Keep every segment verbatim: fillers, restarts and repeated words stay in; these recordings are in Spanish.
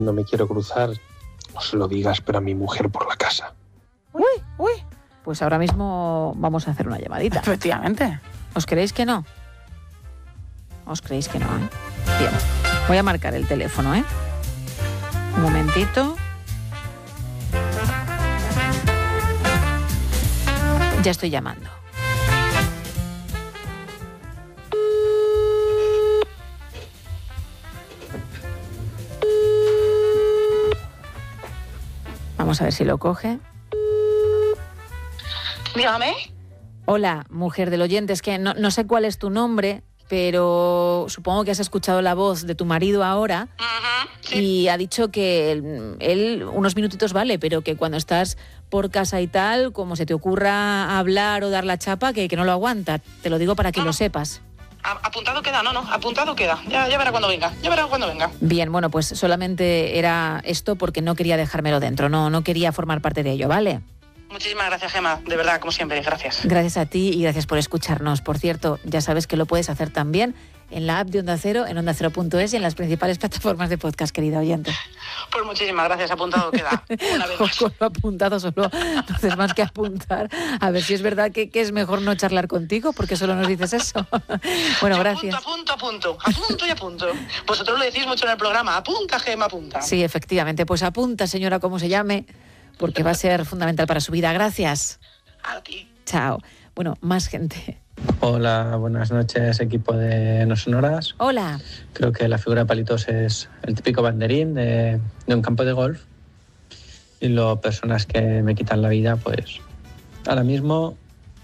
No me quiero cruzar, no se lo digas, pero a mi mujer por la casa. Uy, uy. Pues ahora mismo vamos a hacer una llamadita. Efectivamente. ¿Os creéis que no? ¿Os creéis que no, eh? Bien, voy a marcar el teléfono, ¿eh? Un momentito. Ya estoy llamando. Vamos a ver si lo coge. Dígame. Hola, mujer del oyente, es que no, no sé cuál es tu nombre, pero supongo que has escuchado la voz de tu marido ahora. Uh-huh, sí. Y ha dicho que él, él unos minutitos vale, pero que cuando estás por casa y tal, como se te ocurra hablar o dar la chapa, que, que no lo aguanta. Te lo digo para que no, lo no. sepas. A- apuntado queda, no, no, apuntado queda. Ya, ya verá cuando venga, ya verá cuando venga. Bien, bueno, pues solamente era esto porque no quería dejármelo dentro, no, no quería formar parte de ello, ¿vale? Muchísimas gracias, Gemma, de verdad, como siempre, gracias. Gracias a ti y gracias por escucharnos. Por cierto, ya sabes que lo puedes hacer también en la app de Onda Cero, en onda cero punto es y en las principales plataformas de podcast, querida oyente. Pues muchísimas gracias, apuntado queda. Una vez más. Poco apuntado, solo no haces más que apuntar. A ver si es verdad que, que es mejor no charlar contigo, porque solo nos dices eso. Bueno, Yo gracias. Apunto, apunto, apunto, apunto y apunto. Vosotros lo decís mucho en el programa, apunta, Gemma, apunta. Sí, efectivamente. Pues apunta, señora, como se llame, porque va a ser fundamental para su vida. Gracias. A ti. Chao. Bueno, más gente. Hola, buenas noches, equipo de No Sonoras. Hola. Creo que la figura de Palitos es el típico banderín de, de un campo de golf. Y las personas que me quitan la vida, pues ahora mismo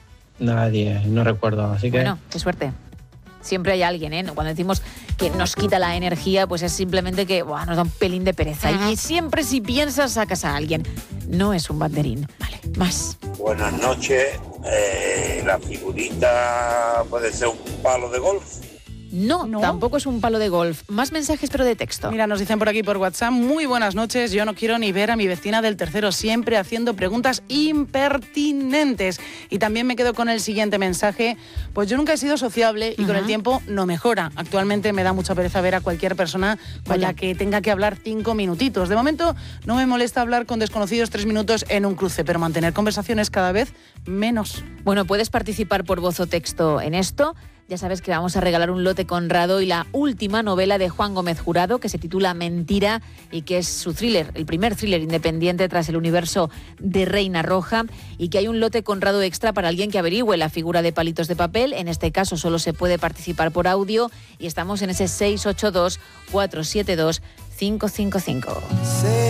nadie, no recuerdo. Así que Bueno, qué suerte. Siempre hay alguien, ¿eh? Cuando decimos que nos quita la energía, pues es simplemente que buah, nos da un pelín de pereza. Y siempre si piensas, sacas a alguien. No es un banderín. Vale, más. Buenas noches. Eh, la figurita puede ser un palo de golf. No, ¿No? tampoco es un palo de golf. Más mensajes, pero de texto. Mira, nos dicen por aquí por WhatsApp, muy buenas noches, yo no quiero ni ver a mi vecina del tercero, siempre haciendo preguntas impertinentes. Y también me quedo con el siguiente mensaje, pues yo nunca he sido sociable y uh-huh. con el tiempo no mejora. Actualmente me da mucha pereza ver a cualquier persona con Vaya. la que tenga que hablar cinco minutitos. De momento no me molesta hablar con desconocidos tres minutos en un cruce, pero mantener conversaciones cada vez menos. Bueno, puedes participar por voz o texto en esto. Ya sabes que vamos a regalar un lote Conrado y la última novela de Juan Gómez Jurado, que se titula Mentira y que es su thriller, el primer thriller independiente tras el universo de Reina Roja, y que hay un lote Conrado extra para alguien que averigüe la figura de Palitos de Papel. En este caso solo se puede participar por audio y estamos en ese seis ocho dos, cuatro siete dos, cinco cinco cinco.